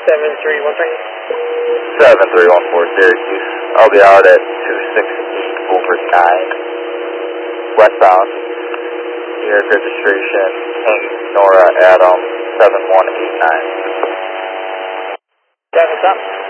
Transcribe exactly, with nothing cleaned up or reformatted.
seven three one three. seven three one four Syracuse. I'll be out at two sixteen over nine. Westbound. New York registration, Hank Nora Adam seven one eight nine. Seven stop.